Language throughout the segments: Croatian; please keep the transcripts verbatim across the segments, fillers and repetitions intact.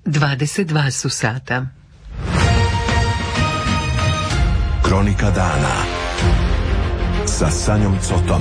dvadeset dva su sata. Kronika dana sa Sanjom Cotom.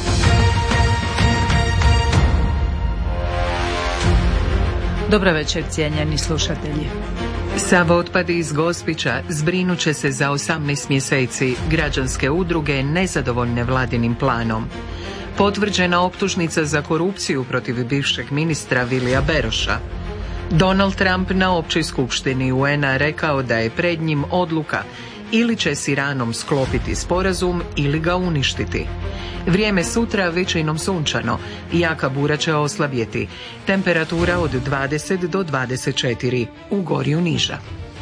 Dobar večer, cijenjeni slušatelji. Sav otpad iz Gospića zbrinut će se za osamnaest mjeseci. Građanske udruge nezadovoljne vladinim planom. Potvrđena optužnica za korupciju protiv bivšeg ministra Vilija Beroša. Donald Trump na općoj skupštini U N-a rekao da je pred njim odluka ili će s Iranom sklopiti sporazum ili ga uništiti. Vrijeme sutra većinom sunčano, jaka bura će oslabjeti. Temperatura od dvadeset do dvadeset četiri, u Gorju niža.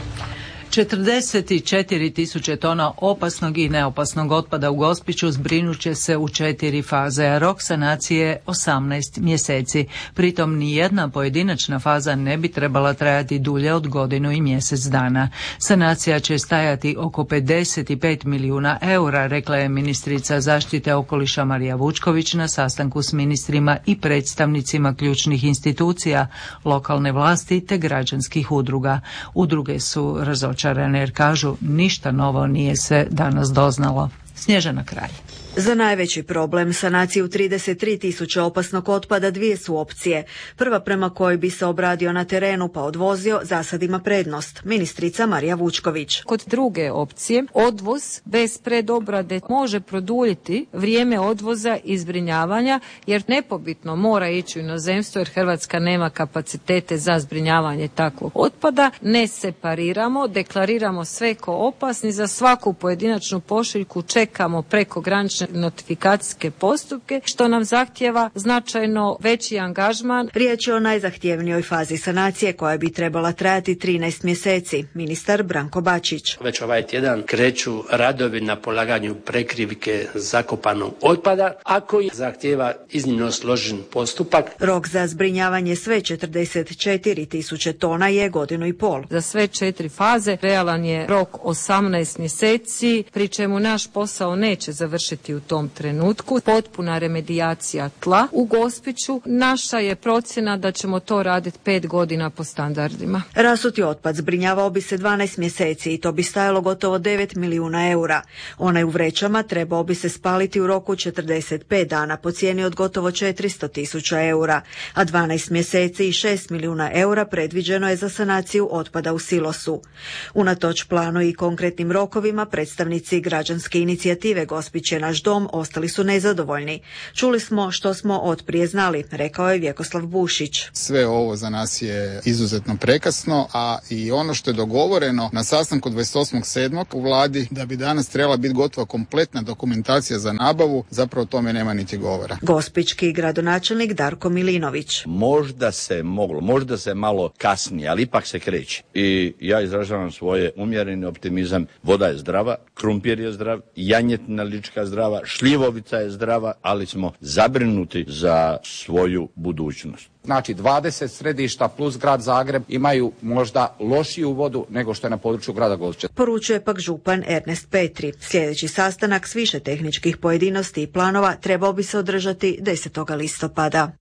četrdeset četiri tisuće tona opasnog i neopasnog otpada u Gospiću zbrinut će se u četiri faze, a rok sanacije osamnaest mjeseci. Pritom nijedna pojedinačna faza ne bi trebala trajati dulje od godinu i mjesec dana. Sanacija će stajati oko pedeset pet milijuna eura, rekla je ministrica zaštite okoliša Marija Vučković na sastanku s ministrima i predstavnicima ključnih institucija, lokalne vlasti te građanskih udruga. Udruge su razočarane jer kažu ništa novo nije se danas doznalo. Snježana Kralj. Za najveći problem, sanaciju trideset tri tisuće opasnog otpada, dvije su opcije. Prva prema kojoj bi se obradio na terenu pa odvozio, za sad ima prednost. Ministrica Marija Vučković. Kod druge opcije, odvoz bez predobrade može produljiti vrijeme odvoza i zbrinjavanja, jer nepobitno mora ići u inozemstvo jer Hrvatska nema kapacitete za zbrinjavanje takvog otpada. Ne separiramo, deklariramo sve ko opasni, za svaku pojedinačnu pošiljku čekamo preko granične notifikacijske postupke, što nam zahtjeva značajno veći angažman. Riječ je o najzahtjevnijoj fazi sanacije koja bi trebala trajati trinaest mjeseci. Ministar Branko Bačić. Već ovaj tjedan kreću radovi na polaganju prekrivke zakopanog otpada, a koji zahtjeva iznimno složen postupak. Rok za zbrinjavanje sve četrdeset četiri tisuće tona je godinu i pol. Za sve četiri faze realan je rok osamnaest mjeseci, pri čemu naš posao neće završiti u tom trenutku. Potpuna remedijacija tla u Gospiću. Naša je procjena da ćemo to raditi pet godina po standardima. Rasuti otpad zbrinjavao bi se dvanaest mjeseci i to bi stajalo gotovo devet milijuna eura. Onaj u vrećama trebao bi se spaliti u roku četrdeset pet dana po cijeni od gotovo četiristo tisuća eura, a dvanaest mjeseci i šest milijuna eura predviđeno je za sanaciju otpada u silosu. Unatoč planu i konkretnim rokovima, predstavnici građanske inicijative Gospić je naš dom ostali su nezadovoljni. Čuli smo što smo otprije znali, rekao je Vjekoslav Bušić. Sve ovo za nas je izuzetno prekasno, a i ono što je dogovoreno na sastanku dvadeset osmog sedmog u vladi da bi danas trebala biti gotova kompletna dokumentacija za nabavu, zapravo o tome nema niti govora. Gospićki gradonačelnik Darko Milinović. Možda se moglo, možda se malo kasnije, ali ipak se kreće. I ja izražavam svoje umjereni optimizam. Voda je zdrava, krumpir je zdrav, janjetina lička zdrava, šljivovica je zdrava, ali smo zabrinuti za svoju budućnost. Znači dvadeset središta plus grad Zagreb imaju možda lošiju vodu nego što je na području grada Gospića. Poručuje pak župan Ernest Petri. Sljedeći sastanak s više tehničkih pojedinosti i planova trebao bi se održati desetog listopada.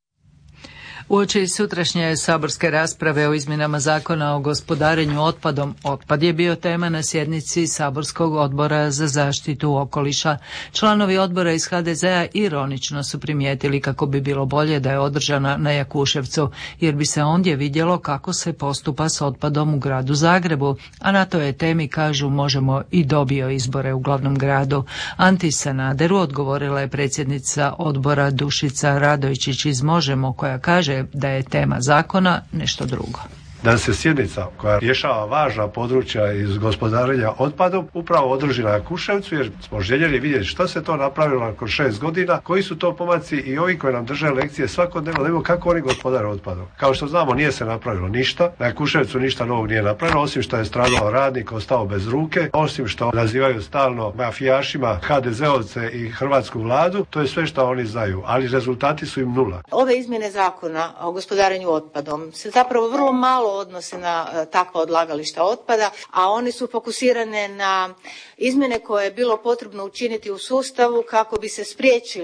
Uoči sutrašnje saborske rasprave o izmjenama zakona o gospodarenju otpadom, otpad je bio tema na sjednici saborskog odbora za zaštitu okoliša. Članovi odbora iz H D Z-a ironično su primijetili kako bi bilo bolje da je održana na Jakuševcu, jer bi se ondje vidjelo kako se postupa s otpadom u gradu Zagrebu, a na toj temi, kažu, Možemo i dobio izbore u glavnom gradu. Anti Sanaderu odgovorila je predsjednica odbora Dušica Radojčić iz Možemo, koja kaže da je tema zakona nešto drugo. Da se sjednica koja rješava važna područja iz gospodarenja otpadom upravo održi na Jakuševcu, jer smo željeli vidjeti što se to napravilo nakon šest godina, koji su to pomaci i ovi koji nam drže lekcije svakodnevno, da vidimo kako oni gospodare otpadom. Kao što znamo, nije se napravilo ništa, na Jakuševcu ništa novog nije napravljeno, osim što je stradao radnik, ostao bez ruke, osim što nazivaju stalno mafijašima ha de zeovce i hrvatsku vladu, to je sve što oni znaju, ali rezultati su im nula. Ove izmjene zakona o gospodarenju otpadom se zapravo vrlo malo odnose na uh, takva odlagališta otpada, a one su fokusirane na izmjene koje je bilo potrebno učiniti u sustavu kako bi se spriječile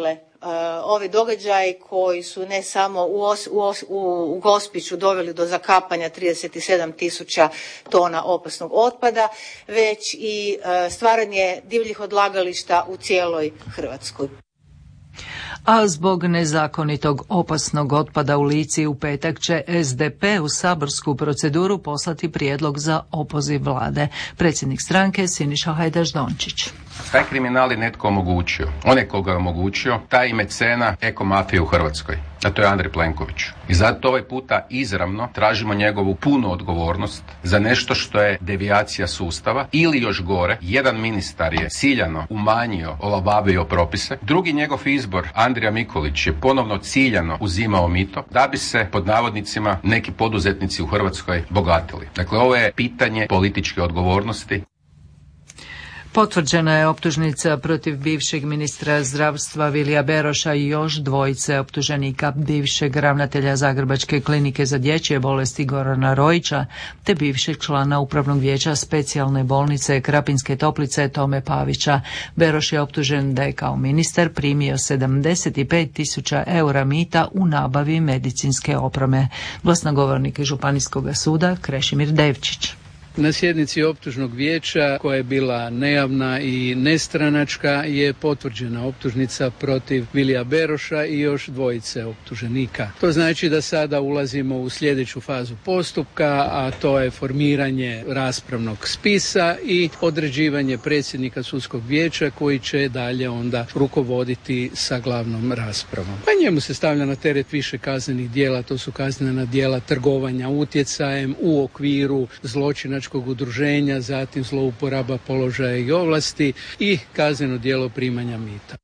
ovi događaji koji su ne samo u, Os, u, Os, u, u Gospiću doveli do zakapanja trideset sedam tisuća tona opasnog otpada, već i stvaranje divljih odlagališta u cijeloj Hrvatskoj. A zbog nezakonitog opasnog otpada u Lici u petak će es de pe u saborsku proceduru poslati prijedlog za opoziv vlade. Predsjednik stranke Siniša Hajdaš Dončić. Taj kriminal je netko omogućio. On je koga je omogućio, taj mecena ekomafije u Hrvatskoj. A to je Andrej Plenković. I zato ovaj puta izravno tražimo njegovu punu odgovornost za nešto što je devijacija sustava ili još gore, jedan ministar je ciljano umanjio, olabavio propise. Drugi njegov izbor, Andrija Mikulić, je ponovno ciljano uzimao mito da bi se pod navodnicima neki poduzetnici u Hrvatskoj bogatili. Dakle, ovo je pitanje političke odgovornosti. Potvrđena je optužnica protiv bivšeg ministra zdravstva Vilija Beroša i još dvojice optuženika, bivšeg ravnatelja Zagrebačke klinike za dječje bolesti Gorana Rojića, te bivšeg člana upravnog vijeća specijalne bolnice Krapinske Toplice Tome Pavića. Beroš je optužen da je kao ministar primio sedamdeset pet tisuća eura mita u nabavi medicinske opreme. Glasnogovornik Županijskog suda Krešimir Devčić. Na sjednici optužnog vijeća, koja je bila nejavna i nestranačka, je potvrđena optužnica protiv Vilija Beroša i još dvojice optuženika. To znači da sada ulazimo u sljedeću fazu postupka, a to je formiranje raspravnog spisa i određivanje predsjednika sudskog vijeća koji će dalje onda rukovoditi sa glavnom raspravom. Pa njemu se stavlja na teret više kaznenih djela, to su kaznena djela trgovanja utjecajem u okviru zločinačkog udruženja, zatim zlouporaba položaja i ovlasti i kazneno djelo primanja mita.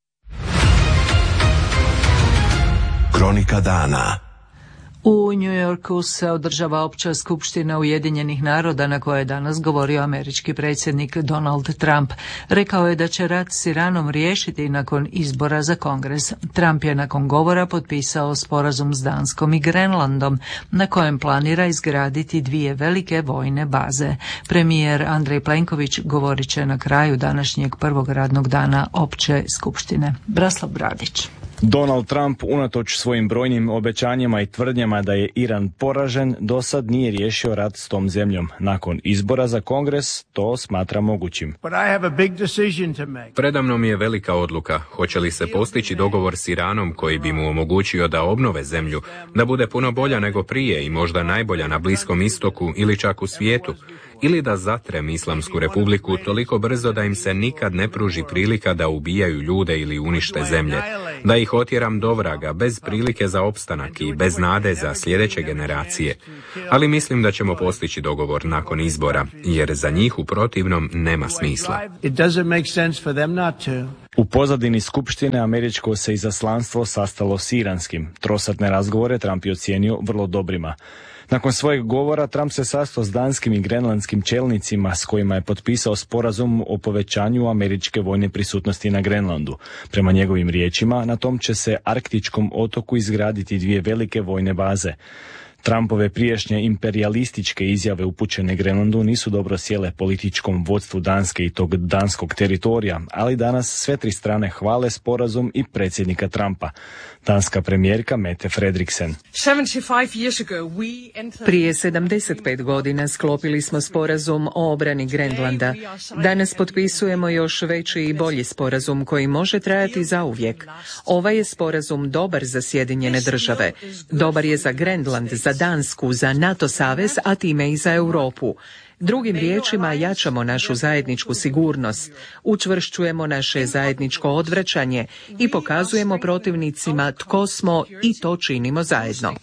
Kronika dana. U New Yorku se održava opća skupština Ujedinjenih naroda na kojoj je danas govorio američki predsjednik Donald Trump. Rekao je da će rat s Iranom riješiti nakon izbora za Kongres. Trump je nakon govora potpisao sporazum s Danskom i Grenlandom na kojem planira izgraditi dvije velike vojne baze. Premijer Andrej Plenković govorit će na kraju današnjeg prvog radnog dana opće skupštine. Braslav Bradić. Donald Trump, unatoč svojim brojnim obećanjima i tvrdnjama da je Iran poražen, do sad nije riješio rat s tom zemljom. Nakon izbora za Kongres to smatra mogućim. Predamnom je velika odluka. Hoće li se postići dogovor s Iranom koji bi mu omogućio da obnove zemlju, da bude puno bolja nego prije i možda najbolja na Bliskom istoku ili čak u svijetu, ili da zatrem Islamsku republiku toliko brzo da im se nikad ne pruži prilika da ubijaju ljude ili unište zemlje, da ih otjeram do vraga bez prilike za opstanak i bez nade za sljedeće generacije. Ali mislim da ćemo postići dogovor nakon izbora, jer za njih u protivnom nema smisla. U pozadini skupštine američko se izaslanstvo sastalo s iranskim. Trosatne razgovore Trump je ocijenio vrlo dobrima. Nakon svojeg govora Trump se sastao s danskim i grenlandskim čelnicima s kojima je potpisao sporazum o povećanju američke vojne prisutnosti na Grenlandu. Prema njegovim riječima, na tom će se arktičkom otoku izgraditi dvije velike vojne baze. Trumpove prijašnje imperijalističke izjave upućene Grenlandu nisu dobro sjele političkom vodstvu Danske i tog danskog teritorija, ali danas sve tri strane hvale sporazum i predsjednika Trumpa. Danska premijerka Mette Frederiksen. Prije sedamdeset pet godina sklopili smo sporazum o obrani Grenlanda. Danas potpisujemo još veći i bolji sporazum koji može trajati zauvijek. Ovaj je sporazum dobar za Sjedinjene države. Dobar je za Grenland, za Dansku, za NATO savez, a time i za Europu. Drugim riječima, jačamo našu zajedničku sigurnost, učvršćujemo naše zajedničko odvraćanje i pokazujemo protivnicima tko smo i to činimo zajedno.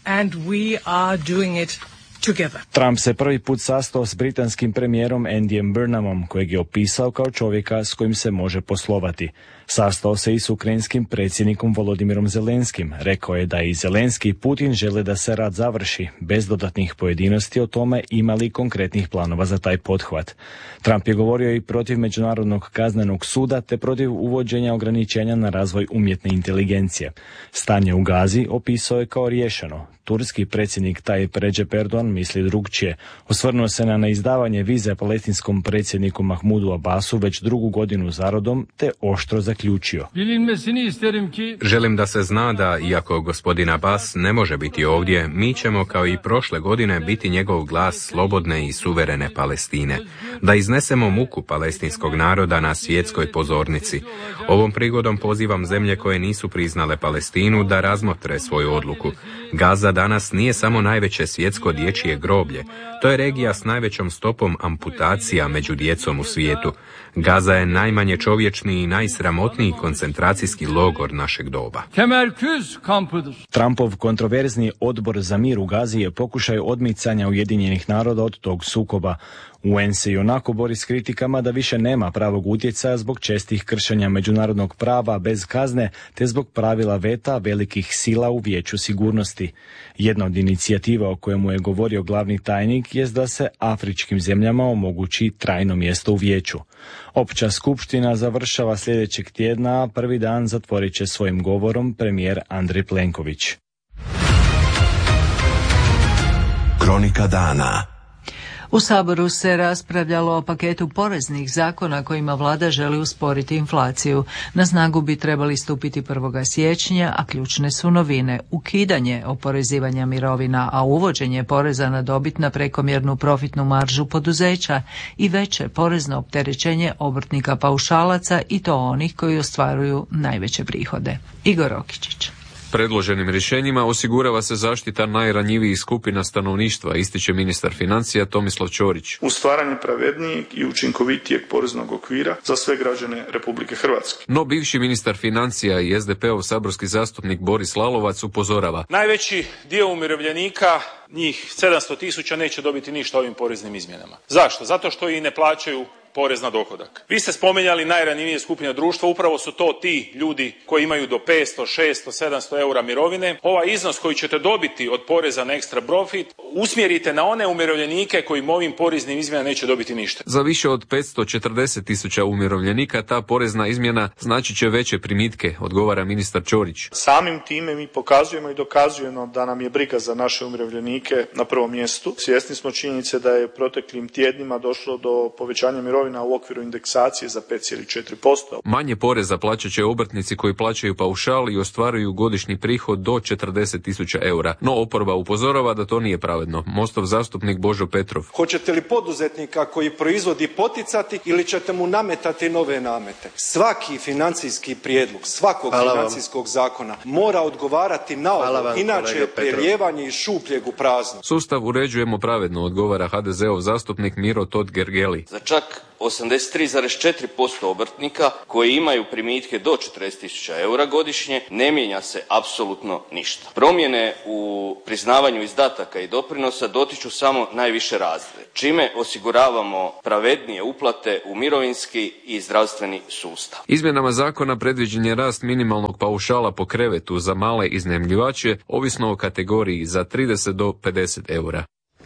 Trump se prvi put sastao s britanskim premijerom Andyjem Burnhamom, kojeg je opisao kao čovjeka s kojim se može poslovati. Sastao se i s ukrajinskim predsjednikom Volodimirom Zelenskim. Rekao je da i Zelenski i Putin žele da se rat završi, bez dodatnih pojedinosti o tome ima li konkretnih planova za taj pothvat. Trump je govorio i protiv Međunarodnog kaznenog suda te protiv uvođenja ograničenja na razvoj umjetne inteligencije. Stanje u Gazi opisao je kao riješeno. Turski predsjednik Tayyip Recep Erdogan Johnson misli drugčije. Osvrnuo se na neizdavanje vize palestinskom predsjedniku Mahmudu Abbasu već drugu godinu zarodom, te oštro zaključio. Želim da se zna da, iako gospodin Abbas ne može biti ovdje, mi ćemo kao i prošle godine biti njegov glas slobodne i suverene Palestine. Da iznesemo muku palestinskog naroda na svjetskoj pozornici. Ovom prigodom pozivam zemlje koje nisu priznale Palestinu da razmotre svoju odluku. Gaza danas nije samo najveće svjetsko dječje groblje. To je regija s najvećom stopom amputacija među djecom u svijetu. Gaza je najmanje čovječni i najsramotniji koncentracijski logor našeg doba. Trumpov kontroverzni odbor za mir u Gazi je pokušaj odmicanja Ujedinjenih naroda od tog sukoba. U en se i onako bori s kritikama da više nema pravog utjecaja zbog čestih kršenja međunarodnog prava bez kazne, te zbog pravila veta velikih sila u Vijeću sigurnosti. Jedna od inicijativa o kojemu je govorio glavni tajnik jest da se afričkim zemljama omogući trajno mjesto u Vijeću. Opća skupština završava sljedećeg tjedna, a prvi dan zatvorit će svojim govorom premijer Andrej Plenković. Kronika dana. U Saboru se raspravljalo o paketu poreznih zakona kojima vlada želi usporiti inflaciju. Na snagu bi trebali stupiti prvog siječnja, a ključne su novine: ukidanje oporezivanja mirovina, a uvođenje poreza na dobit na prekomjernu profitnu maržu poduzeća i veće porezno opterećenje obrtnika paušalaca, i to onih koji ostvaruju najveće prihode. Igor Okičić. Predloženim rješenjima osigurava se zaštita najranjivijih skupina stanovništva, ističe ministar financija Tomislav Ćorić. U stvaranje pravednijeg i učinkovitijeg poreznog okvira za sve građane Republike Hrvatske. No bivši ministar financija i es de pe ov saborski zastupnik Boris Lalovac upozorava. Najveći dio umirovljenika, njih sedamsto tisuća, neće dobiti ništa ovim poreznim izmjenama. Zašto? Zato što i ne plaćaju porez na dohodak. Vi ste spominjali najranjivije skupine društva, upravo su to ti ljudi koji imaju do petsto, šesto, sedamsto eura mirovine. Ovaj iznos koji ćete dobiti od poreza na ekstra profit usmjerite na one umirovljenike koji ovim poreznim izmjenama neće dobiti ništa. Za više od petsto četrdeset tisuća umirovljenika ta porezna izmjena znači će veće primitke, odgovara ministar Ćorić. Samim time mi pokazujemo i dokazujemo da nam je briga za naše umirovljenike na prvom mjestu. Svjesni smo činjenice da je u proteklim tjednima došlo do povećanja mirovina u okviru indeksacije za pet zarez četiri posto. Manje poreza plaćat će obrtnici koji plaćaju paušal i ostvaruju godišnji prihod do četrdeset tisuća eura. No oporba upozorava da to nije pravedno. Mostov zastupnik Božo Petrov. Hoćete li poduzetnika koji proizvodi poticati ili ćete mu nametati nove namete? Svaki financijski prijedlog, svakog Hvala financijskog vam. zakona mora odgovarati na ovo, inače je prelijevanje iz šupljeg u prazno. Sustav uređujemo pravedno, odgovara ha de ze ov zastupnik Miro Totgergeli. Za čak osamdeset tri zarez četiri posto obrtnika koji imaju primitke do četrdeset tisuća eura godišnje ne mijenja se apsolutno ništa. Promjene u priznavanju izdataka i doprinosa dotiču samo najviše razrede, čime osiguravamo pravednije uplate u mirovinski i zdravstveni sustav. Izmjenama zakona predviđen je rast minimalnog paušala po krevetu za male iznajmljivače, ovisno o kategoriji, za trideset do pedeset eura.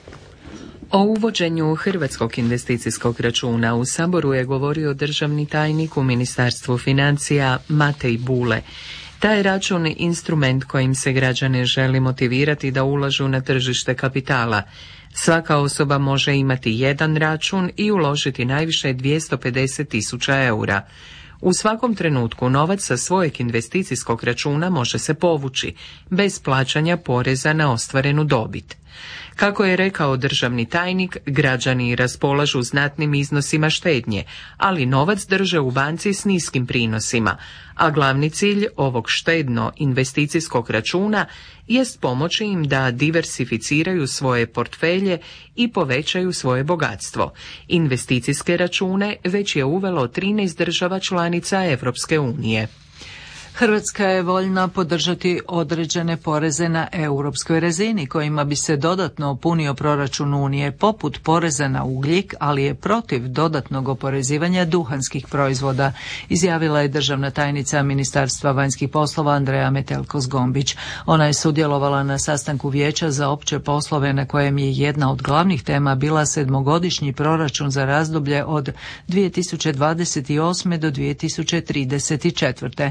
O uvođenju hrvatskog investicijskog računa u Saboru je govorio državni tajnik u Ministarstvu financija Matej Bule. Taj račun je instrument kojim se građane želi motivirati da ulažu na tržište kapitala. Svaka osoba može imati jedan račun i uložiti najviše dvjesto pedeset tisuća eura. U svakom trenutku novac sa svojeg investicijskog računa može se povući, bez plaćanja poreza na ostvarenu dobit. Kako je rekao državni tajnik, građani raspolažu znatnim iznosima štednje, ali novac drže u banci s niskim prinosima, a glavni cilj ovog štedno investicijskog računa jest pomoći im da diversificiraju svoje portfelje i povećaju svoje bogatstvo. Investicijske račune već je uvelo trinaest država članica Europske unije. Hrvatska je voljna podržati određene poreze na europskoj razini kojima bi se dodatno punio proračun Unije, poput poreza na ugljik, ali je protiv dodatnog oporezivanja duhanskih proizvoda, izjavila je državna tajnica Ministarstva vanjskih poslova Andreja Metelko-Zgombić. Ona je sudjelovala na sastanku Vijeća za opće poslove na kojem je jedna od glavnih tema bila sedmogodišnji proračun za razdoblje od dvije tisuće dvadeset osme do dvije tisuće trideset četvrte. U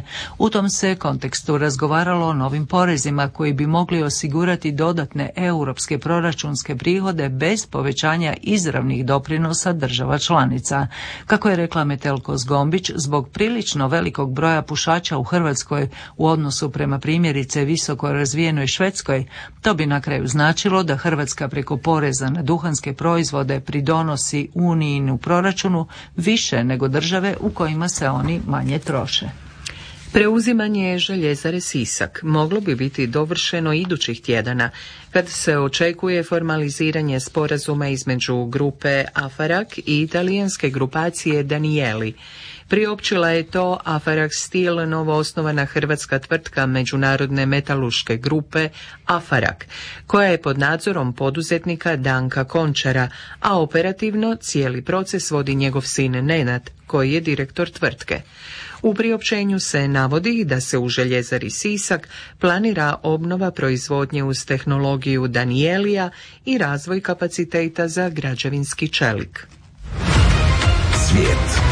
tom se kontekstu razgovaralo o novim porezima koji bi mogli osigurati dodatne europske proračunske prihode bez povećanja izravnih doprinosa država članica. Kako je rekla Metelko Zgombić, zbog prilično velikog broja pušača u Hrvatskoj u odnosu prema primjerice visoko razvijenoj Švedskoj, to bi na kraju značilo da Hrvatska preko poreza na duhanske proizvode pridonosi Unijinu proračunu više nego države u kojima se oni manje troše. Preuzimanje željezare Sisak moglo bi biti dovršeno idućih tjedana, kad se očekuje formaliziranje sporazuma između grupe Afarak i italijanske grupacije Danieli. Priopćila je to Afarak Steel, novoosnovana hrvatska tvrtka međunarodne metaluške grupe Afarak, koja je pod nadzorom poduzetnika Danka Končara, a operativno cijeli proces vodi njegov sin Nenad, koji je direktor tvrtke. U priopćenju se navodi da se u željezari Sisak planira obnova proizvodnje uz tehnologiju Danielija i razvoj kapaciteta za građevinski čelik. Svijet.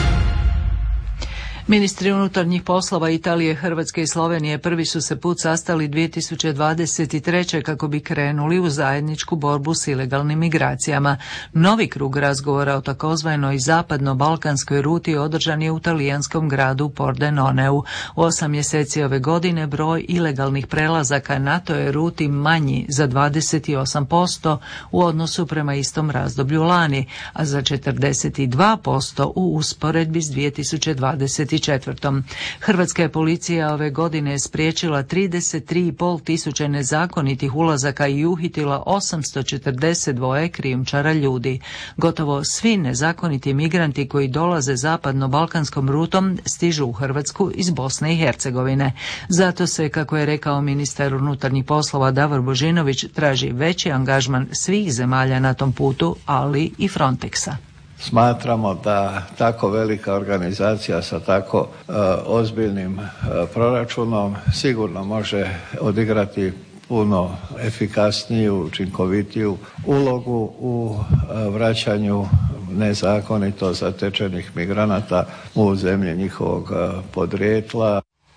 Ministri unutarnjih poslova Italije, Hrvatske i Slovenije prvi su se put sastali dvije tisuće dvadeset treće kako bi krenuli u zajedničku borbu s ilegalnim migracijama. Novi krug razgovora o takozvanoj zapadno-balkanskoj ruti održan je u talijanskom gradu Pordenoneu. U osam mjeseci ove godine broj ilegalnih prelazaka na toj ruti manji za dvadeset osam posto u odnosu prema istom razdoblju lani, a za četrdeset dva posto u usporedbi s dvije tisuće dvadeset četvrtom. Hrvatska je policija ove godine spriječila trideset tri i pol tisuće nezakonitih ulazaka i uhitila osamsto četrdeset dva krijumčara ljudi. Gotovo svi nezakoniti migranti koji dolaze zapadno-balkanskom rutom stižu u Hrvatsku iz Bosne i Hercegovine. Zato se, kako je rekao ministar unutarnjih poslova Davor Božinović, traži veći angažman svih zemalja na tom putu, ali i Frontexa. Smatramo da tako velika organizacija sa tako uh, ozbiljnim uh, proračunom sigurno može odigrati puno efikasniju, učinkovitiju ulogu u uh, vraćanju nezakonito zatečenih migranata u zemlje njihovog uh, podrijetla.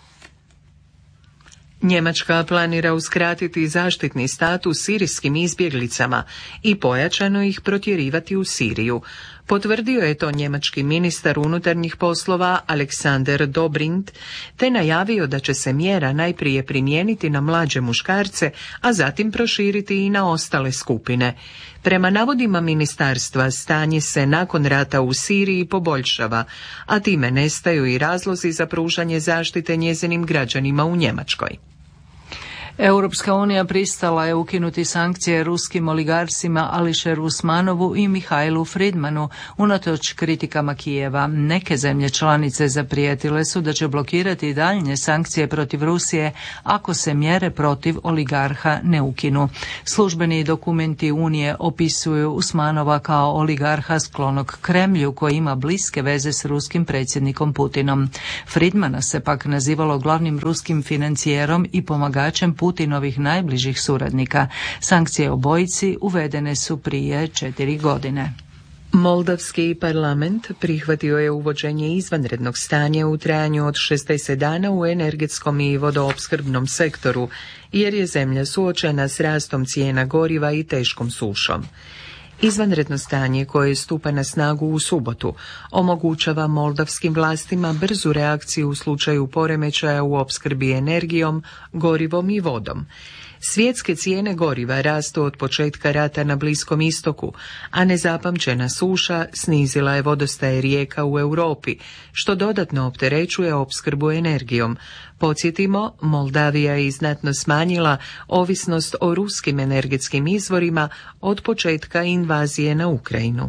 Njemačka planira uskratiti zaštitni status sirijskim izbjeglicama i pojačano ih protjerivati u Siriju. Potvrdio je to njemački ministar unutarnjih poslova Alexander Dobrindt, te najavio da će se mjera najprije primijeniti na mlađe muškarce, a zatim proširiti i na ostale skupine. Prema navodima ministarstva, stanje se nakon rata u Siriji poboljšava, a time nestaju i razlozi za pružanje zaštite njezinim građanima u Njemačkoj. Europska unija pristala je ukinuti sankcije ruskim oligarsima Ališeru Usmanovu i Mihajlu Fridmanu unatoč kritikama Kijeva. Neke zemlje članice zaprijetile su da će blokirati daljnje sankcije protiv Rusije ako se mjere protiv oligarha ne ukinu. Službeni dokumenti Unije opisuju Usmanova kao oligarha sklonog Kremlju koji ima bliske veze s ruskim predsjednikom Putinom. Fridmana se pak nazivalo glavnim ruskim financijerom i pomagačem Putinovih najbližih suradnika. Sankcije obojici uvedene su prije četiri godine. Moldavski parlament prihvatio je uvođenje izvanrednog stanja u trajanju od šezdeset dana u energetskom i vodoopskrbnom sektoru, jer je zemlja suočena s rastom cijena goriva i teškom sušom. Izvanredno stanje koje stupa na snagu u subotu omogućava moldavskim vlastima brzu reakciju u slučaju poremećaja u opskrbi energijom, gorivom i vodom. Svjetske cijene goriva rastu od početka rata na Bliskom istoku, a nezapamćena suša snizila je vodostaje rijeka u Europi, što dodatno opterećuje opskrbu energijom. Podsjetimo, Moldavija je znatno smanjila ovisnost o ruskim energetskim izvorima od početka invazije na Ukrajinu.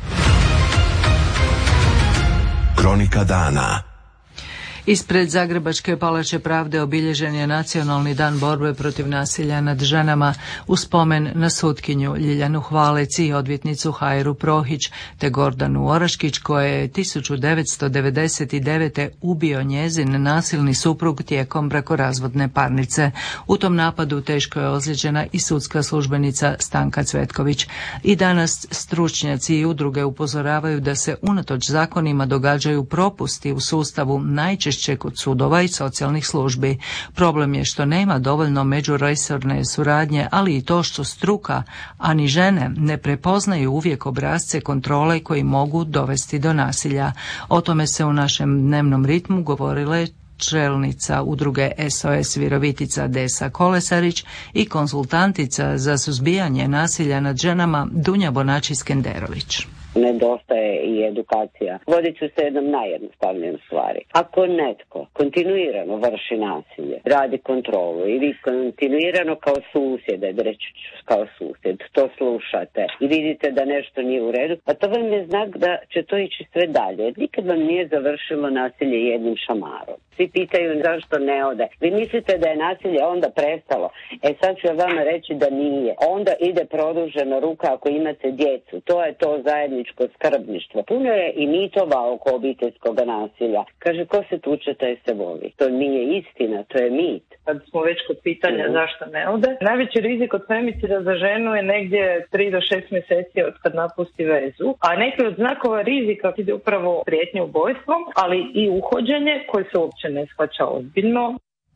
Kronika dana. Ispred Zagrebačke palače pravde obilježen je Nacionalni dan borbe protiv nasilja nad ženama u spomen na sutkinju Ljiljanu Hvalec i odvjetnicu Hajru Prohić te Gordanu Oraškić koja je tisuću devetsto devedeset devete. ubio njezin nasilni suprug tijekom brakorazvodne parnice. U tom napadu teško je ozlijeđena i sudska službenica Stanka Cvetković. I danas stručnjaci i udruge upozoravaju da se unatoč zakonima događaju propusti u sustavu najčešće najčešće kod sudova i socijalnih službi. Problem je što nema dovoljno međuresorne suradnje, ali i to što struka, a ni žene, ne prepoznaju uvijek obrasce kontrole koji mogu dovesti do nasilja. O tome se u našem dnevnom ritmu govorile čelnica udruge S O S Virovitica Desa Kolesarić i konzultantica za suzbijanje nasilja nad ženama Dunja Bonači-Skenderović. Nedostaje i edukacija. Vodit ću se jednom najjednostavnijom stvari. Ako netko kontinuirano vrši nasilje, radi kontrolu i vi kontinuirano kao susjede, reći ću kao susjed, to slušate i vidite da nešto nije u redu, a to vam je znak da će to ići sve dalje. Nikad vam nije završilo nasilje jednim šamarom. Svi pitaju zašto ne ode. Vi mislite da je nasilje onda prestalo. E sad ću ja vama reći da nije. Onda ide produžena ruka ako imate djecu. To je to zajedničko skrbništvo. Puno je i mitova oko obiteljskog nasilja. Kaže, ko se tuče, taj se voli. To nije istina, to je mit. Kad smo već kod pitanja mm. zašto ne ode, najveći rizik od femicida za ženu je negdje tri do šest mjeseci od kad napusti vezu. A neki od znakova rizika ide upravo prijetnje ubojstvom, ali i uhođenje koje se uopće ne shvaća ozbiljno.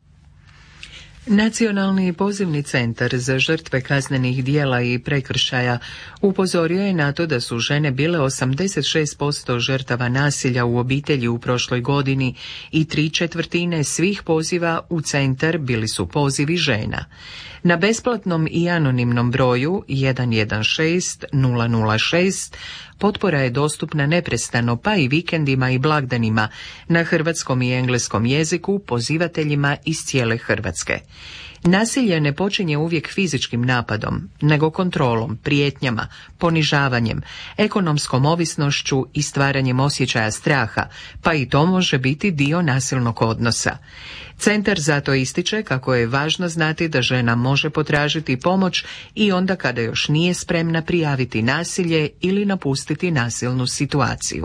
Nacionalni pozivni centar za žrtve kaznenih djela i prekršaja upozorio je na to da su žene bile osamdeset šest posto žrtava nasilja u obitelji u prošloj godini i tri četvrtine svih poziva u centar bili su pozivi žena. Na besplatnom i anonimnom broju jedan jedan šest nula nula šest potpora je dostupna neprestano, pa i vikendima i blagdanima, na hrvatskom i engleskom jeziku pozivateljima iz cijele Hrvatske. Nasilje ne počinje uvijek fizičkim napadom, nego kontrolom, prijetnjama, ponižavanjem, ekonomskom ovisnošću i stvaranjem osjećaja straha, pa i to može biti dio nasilnog odnosa. Centar zato ističe kako je važno znati da žena može potražiti pomoć i onda kada još nije spremna prijaviti nasilje ili napustiti nasilnu situaciju.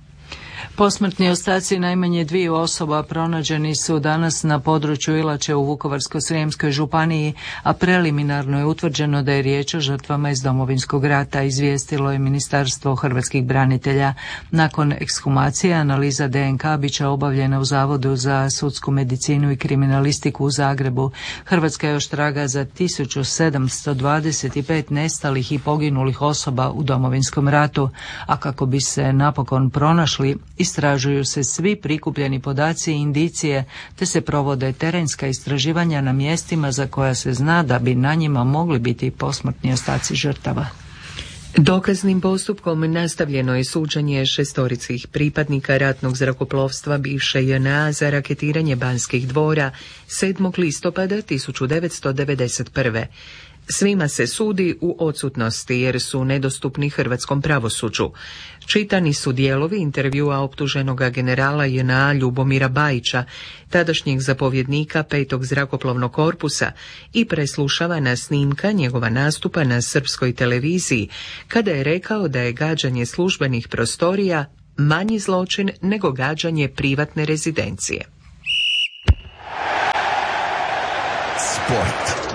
Posmrtni ostaci najmanje dviju osoba pronađeni su danas na području Ilače u Vukovarsko-srijemskoj županiji, a preliminarno je utvrđeno da je riječ o žrtvama iz Domovinskog rata, izvijestilo je Ministarstvo hrvatskih branitelja. Nakon ekshumacije analiza D N K bit će obavljena u Zavodu za sudsku medicinu i kriminalistiku u Zagrebu. Hrvatska još traga za tisuću sedamsto dvadeset pet nestalih i poginulih osoba u Domovinskom ratu, a kako bi se napokon pronašli, istražuju se svi prikupljeni podaci i indicije, te se provode terenska istraživanja na mjestima za koja se zna da bi na njima mogli biti posmrtni ostaci žrtava. Dokaznim postupkom nastavljeno je suđenje šestorici pripadnika ratnog zrakoplovstva bivše J N A za raketiranje Banskih dvora sedmog listopada tisuću devetsto devedeset prve. Svima se sudi u odsutnosti jer su nedostupni hrvatskom pravosuđu. Čitani su dijelovi intervjua optuženoga generala J N A Ljubomira Bajića, tadašnjeg zapovjednika petog zrakoplovnog korpusa, i preslušavana snimka njegova nastupa na srpskoj televiziji, kada je rekao da je gađanje službenih prostorija manji zločin nego gađanje privatne rezidencije. Sport.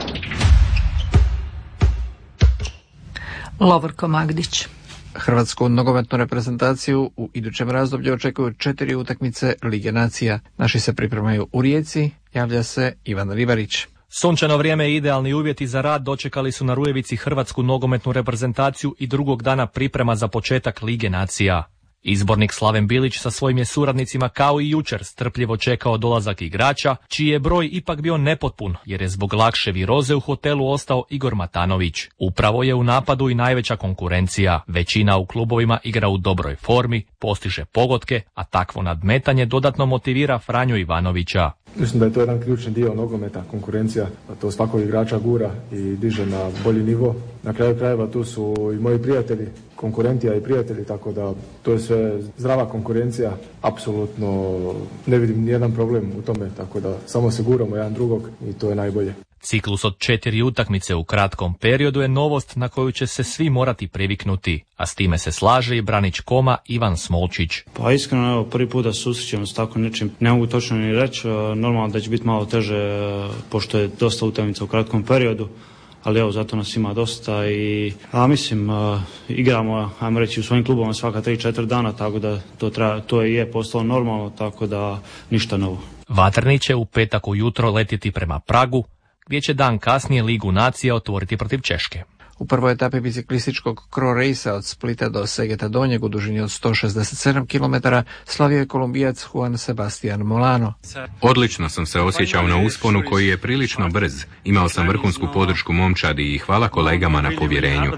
Lovorko Magdić. Hrvatsku nogometnu reprezentaciju u idućem razdoblju očekuju četiri utakmice Lige nacija. Naši se pripremaju u Rijeci, javlja se Ivan Ribarić. Sunčano vrijeme i idealni uvjeti za rad dočekali su na Rujevici Hrvatsku nogometnu reprezentaciju i drugog dana priprema za početak Lige nacija. Izbornik Slaven Bilić sa svojim je suradnicima kao i jučer strpljivo čekao dolazak igrača, čiji je broj ipak bio nepotpun jer je zbog lakše viroze u hotelu ostao Igor Matanović. Upravo je u napadu i najveća konkurencija. Većina u klubovima igra u dobroj formi, postiže pogodke, a takvo nadmetanje dodatno motivira Franju Ivanovića. Mislim da je to jedan ključni dio nogometa, konkurencija, to svakog igrača gura i diže na bolji nivo. Na kraju krajeva tu su i moji prijatelji, konkurentija i prijatelji, tako da to je sve zdrava konkurencija, apsolutno ne vidim nijedan problem u tome, tako da samo se guramo jedan drugog i to je najbolje. Ciklus od četiri utakmice u kratkom periodu je novost na koju će se svi morati priviknuti, a s time se slaže i branič Koma Ivan Smolčić. Pa iskreno, evo, prvi put da se susrećemo s tako nečim, ne mogu točno ni reći, normalno da će biti malo teže, pošto je dosta utakmica u kratkom periodu, ali evo, zato nas ima dosta i, a mislim, uh, igramo, ajmo reći, u svojim klubovima svaka tri četiri dana, tako da to, treba, to je postalo normalno, tako da ništa novo. Vatreni će u petak ujutro letjeti prema Pragu, gdje će dan kasnije Ligu nacija otvoriti protiv Češke. U prvoj etapi biciklističkog Cro Racea od Splita do Segeta Donjeg u dužini od sto šezdeset sedam kilometara slavio je Kolumbijac Juan Sebastian Molano. Odlično sam se osjećao na usponu koji je prilično brz. Imao sam vrhunsku podršku momčadi i hvala kolegama na povjerenju.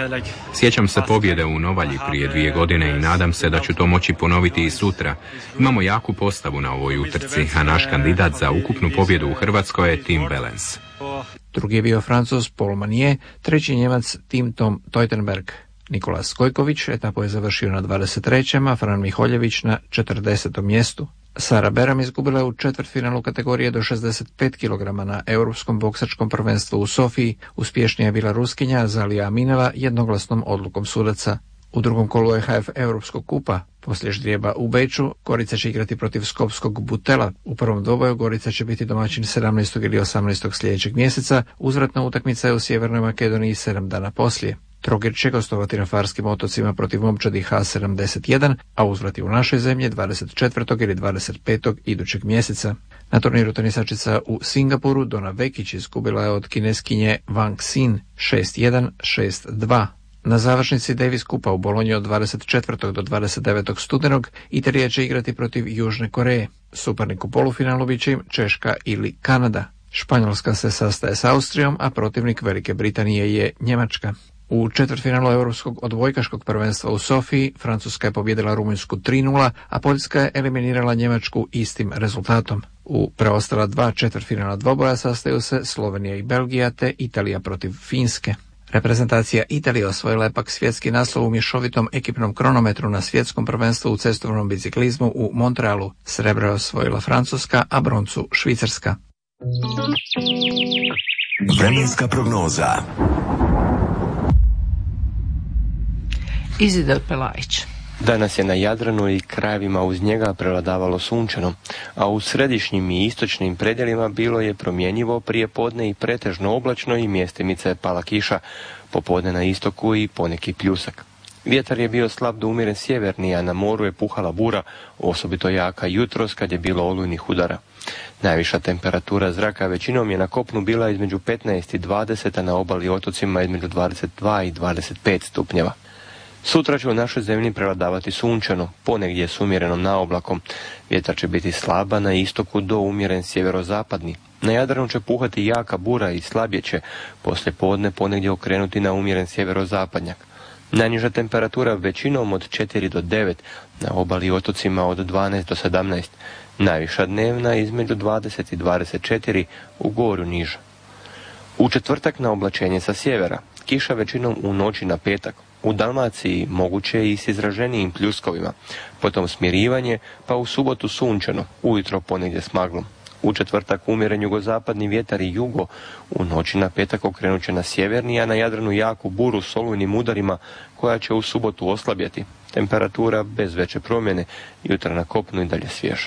Sjećam se pobjede u Novalji prije dvije godine i nadam se da ću to moći ponoviti i sutra. Imamo jaku postavu na ovoj utrci, a naš kandidat za ukupnu pobjedu u Hrvatskoj je Tim Wellens. Drugi je bio Francuz Paul Manier, treći Njemac Tim Tom Teutenberg. Nikola Skojković etapu je završio na dvadeset trećem a Fran Miholjević na četrdesetom mjestu. Sara Beram izgubila je u četvrtfinalu kategorije do šezdeset pet kilograma na Europskom boksačkom prvenstvu u Sofiji. Uspješnija je bila Ruskinja Zalija Aminova jednoglasnom odlukom sudaca. U drugom kolu E H F Europskog kupa, poslije ždrijeba u Beču, Gorica će igrati protiv skopskog Butela. U prvom dvoboju Gorica će biti domaćin sedamnaestog ili osamnaestog sljedećeg mjeseca, uzvratna utakmica je u Sjevernoj Makedoniji sedam dana poslije. Trogir će gostovati na Farskim otocima protiv momčadi H sedamdeset jedan, a uzvrati u našoj zemlji dvadeset četvrtog ili dvadeset petog idućeg mjeseca. Na turniru tenisačica u Singapuru Dona Vekić izgubila je od kineskinje Wang Xin šest jedan šest dva. Na završnici Davis Kupa u Bolonji od dvadeset četvrtog do dvadeset devetog studenog Italija će igrati protiv Južne Koreje. Suparnik u polufinalu bit će im Češka ili Kanada. Španjolska se sastaje s Austrijom, a protivnik Velike Britanije je Njemačka. U četvrtfinalu Europskog odbojkaškog prvenstva u Sofiji Francuska je pobjedila Rumunjsku tri nula, a Poljska je eliminirala Njemačku istim rezultatom. U preostala dva četvrtfinalna dvoboja sastaju se Slovenija i Belgija te Italija protiv Finske. Reprezentacija Italije osvojila je pak svjetski naslov u mješovitom ekipnom kronometru na svjetskom prvenstvu u cestovnom biciklizmu u Montrealu. Srebro je osvojila Francuska, a broncu Švicarska. Vremenska prognoza. Izidor Pelajić. Danas je na Jadranu i krajevima uz njega prevladavalo sunčano, a u središnjim i istočnim predjelima bilo je promjenjivo prije podne i pretežno oblačno i mjestimice je pala kiša, popodne na istoku i poneki pljusak. Vjetar je bio slab do umjeren sjeverni, a na moru je puhala bura, osobito jaka jutros kad je bilo olujnih udara. Najviša temperatura zraka većinom je na kopnu bila između petnaest i dvadeset, a na obali i otocima između dvadeset dva i dvadeset pet stupnjeva. Sutra će u našoj zemlji prevladavati sunčano, ponegdje s umjerenom naoblakom. Vjetar će biti slaba na istoku do umjeren sjeverozapadni. Na Jadranu će puhati jaka bura i slabije će poslije podne ponegdje okrenuti na umjeren sjeverozapadnjak. Najniža temperatura većinom od četiri do devet, na obali i otocima od dvanaest do sedamnaest. Najviša dnevna između dvadeset i dvadeset četiri, u Gorju niža. U četvrtak na oblačenje sa sjevera, kiša većinom u noći na petak. U Dalmaciji moguće i s izraženijim pljuskovima, potom smirivanje, pa u subotu sunčano, ujutro ponegdje s maglom. U četvrtak umjeren jugozapadni vjetar i jugo, u noći na petak okrenut će na sjeverni, a na Jadranu jaku buru s olujnim udarima koja će u subotu oslabjeti. Temperatura bez veće promjene, jutra na kopnu i dalje svježa.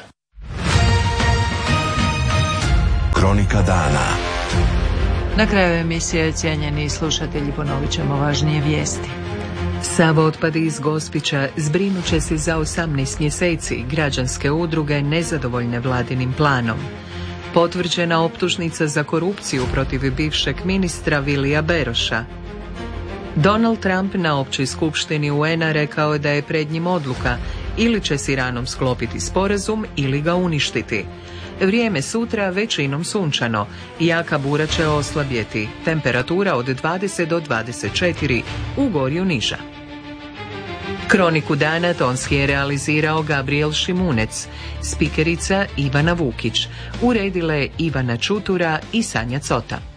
Kronika dana. Na kraju emisije, cijenjeni slušatelji, ponovit ćemo važnije vijesti. Sav otpad iz Gospića zbrinut će se za osamnaest mjeseci. Građanske udruge nezadovoljne vladinim planom. Potvrđena optužnica za korupciju protiv bivšeg ministra Vilija Beroša. Donald Trump na općoj skupštini U N-a rekao da je pred njim odluka: ili će s Iranom sklopiti sporazum ili ga uništiti. Vrijeme sutra većinom sunčano, jaka bura će oslabjeti, temperatura od dvadeset do dvadeset četiri, u Gorju niža. Kroniku dana tonski je realizirao Gabriel Šimunec, spikerica Ivana Vukić, uredile Ivana Čutura i Sanja Cota.